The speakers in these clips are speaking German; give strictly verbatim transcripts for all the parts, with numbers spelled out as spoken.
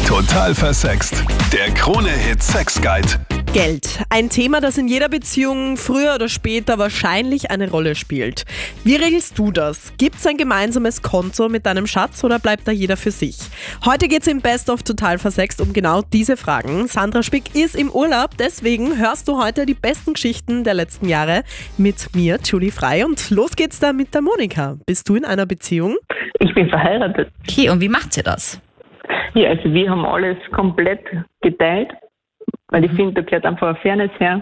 Total versext. Der Krone-Hit Sex Guide. Geld. Ein Thema, das in jeder Beziehung früher oder später wahrscheinlich eine Rolle spielt. Wie regelst du das? Gibt's ein gemeinsames Konto mit deinem Schatz oder bleibt da jeder für sich? Heute geht's im Best of Total versext um genau diese Fragen. Sandra Spick ist im Urlaub, deswegen hörst du heute die besten Geschichten der letzten Jahre mit mir, Julie Frey. Und los geht's da mit der Monika. Bist du in einer Beziehung? Ich bin verheiratet. Okay, und wie macht ihr das? Ja, also wir haben alles komplett geteilt, weil ich finde, da gehört einfach eine Fairness her.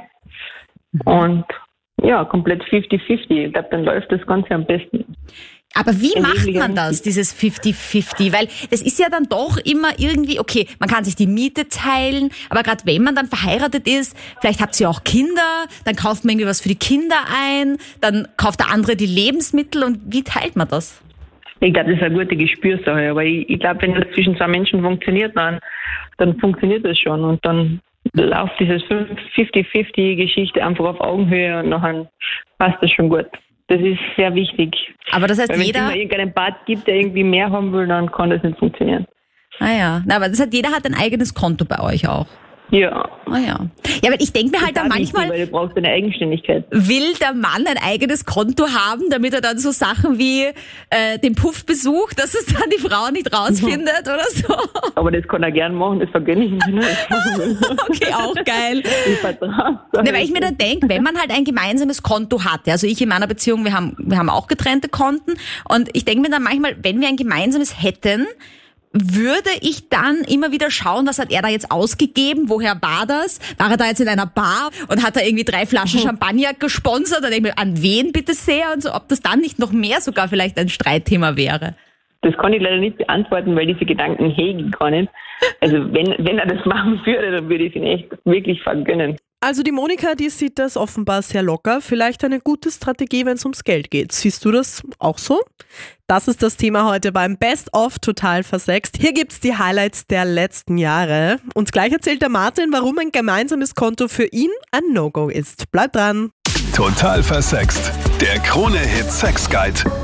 Und ja, komplett fifty fifty. Ich glaube, dann läuft das Ganze am besten. Aber wie In macht jeglicher man das, Hinsicht. dieses fifty fifty? Weil es ist ja dann doch immer irgendwie, okay, man kann sich die Miete teilen, aber gerade wenn man dann verheiratet ist, vielleicht habt ihr auch Kinder, dann kauft man irgendwie was für die Kinder ein, dann kauft der andere die Lebensmittel und wie teilt man das? Ich glaube, das ist eine gute Gespürsache. Aber ich, ich glaube, wenn das zwischen zwei Menschen funktioniert, dann, dann funktioniert das schon. Und dann läuft dieses fifty fifty Geschichte einfach auf Augenhöhe und nachher passt das schon gut. Das ist sehr wichtig. Aber das heißt, Weil wenn es jeder... immer irgendeinen Part gibt, der irgendwie mehr haben will, dann kann das nicht funktionieren. Ah ja, na, aber das heißt, jeder hat ein eigenes Konto bei euch auch. Ja. Ah ja. Ja, aber ich denke mir halt dann Total wichtig, manchmal... weil du brauchst eine Eigenständigkeit. Will der Mann ein eigenes Konto haben, damit er dann so Sachen wie äh, den Puff besucht, dass es dann die Frau nicht rausfindet oder so? Aber das kann er gern machen, das vergönne ich ihm nicht. Okay, auch geil. Im Vertrag. Ne, weil ich mir dann denke, wenn man halt ein gemeinsames Konto hat, also ich in meiner Beziehung, wir haben, wir haben auch getrennte Konten und ich denke mir dann manchmal, wenn wir ein gemeinsames hätten, würde ich dann immer wieder schauen, was hat er da jetzt ausgegeben, woher war das? War er da jetzt in einer Bar und hat da irgendwie drei Flaschen Champagner gesponsert? Dann denke ich mir, an wen bitte sehr? Und so, ob das dann nicht noch mehr sogar vielleicht ein Streitthema wäre. Das kann ich leider nicht beantworten, weil diese Gedanken hegen kann nicht. Also wenn, wenn er das machen würde, dann würde ich ihn echt wirklich vergönnen. Also die Monika, die sieht das offenbar sehr locker. Vielleicht eine gute Strategie, wenn es ums Geld geht. Siehst du das auch so? Das ist das Thema heute beim Best of Total versext. Hier gibt's die Highlights der letzten Jahre. Und gleich erzählt der Martin, warum ein gemeinsames Konto für ihn ein No-Go ist. Bleibt dran. Total versext. Der Krone-Hit Sex Guide.